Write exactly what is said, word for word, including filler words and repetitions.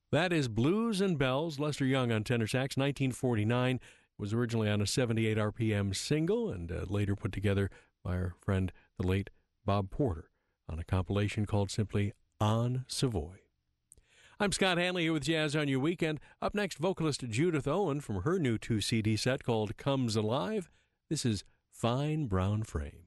That is Blues and Bells, Lester Young on tenor sax, nineteen forty-nine. It was originally on a seventy-eight R P M single and uh, later put together by our friend, the late Bob Porter, on a compilation called simply On Savoy. I'm Scott Hanley here with Jazz on Your Weekend. Up next, vocalist Judith Owen from her new two C D set called Comes Alive. This is Fine Brown Frame.